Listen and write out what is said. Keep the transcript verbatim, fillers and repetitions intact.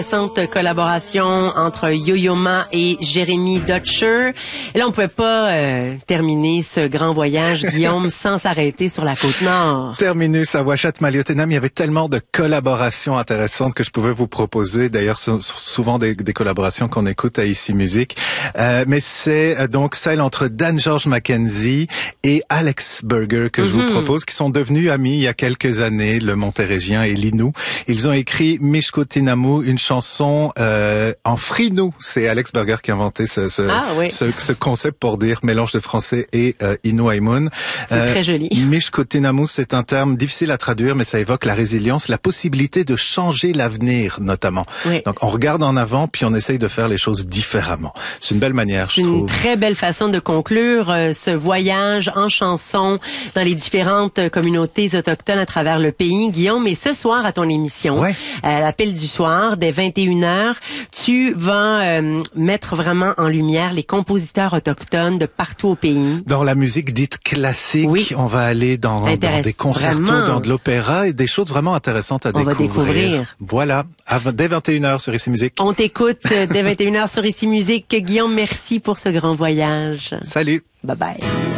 Récente collaboration entre Yo-Yo Ma et Jérémy Dutcher. Et là, on pouvait pas euh, terminer ce grand voyage, Guillaume, sans s'arrêter sur la Côte-Nord. Terminus à Ouachat Maliotenam, il y avait tellement de collaborations intéressantes que je pouvais vous proposer. D'ailleurs, souvent des, des collaborations qu'on écoute à Ici Musique. Euh, mais c'est euh, donc celle entre Dan George Mackenzie et Alex Berger que mm-hmm. je vous propose, qui sont devenus amis il y a quelques années, le Montéréggien et l'Innu. Ils ont écrit Mishko Tinamu, une chanson euh, en frinou. C'est Alex Berger qui a inventé ce, ce, ah, oui. ce, ce concept pour dire mélange de français et euh, Innu Aimun. C'est euh, très joli. Mishko Tinamu, c'est un terme difficile à traduire, mais ça évoque la résilience, la possibilité de changer l'avenir, notamment. Oui. Donc, on regarde en avant, puis on essaye de faire les choses différemment. C'est une belle manière, je trouve. C'est une très belle façon de conclure euh, ce voyage en chanson dans les différentes communautés autochtones à travers le pays. Guillaume, et ce soir à ton émission, ouais. à l'appel du soir, dès vingt et une heures, tu vas euh, mettre vraiment en lumière les compositeurs autochtones de partout au pays. Dans la musique dite classique, oui. on va aller dans, dans des concertos, vraiment. dans de l'opéra et des choses vraiment intéressantes à on découvrir. Va découvrir. Voilà, à, dès vingt et une heures sur Ici Musique. On t'écoute dès vingt et une heures sur Ici Musique. Guillaume, merci pour ce grand voyage. Salut. Bye bye.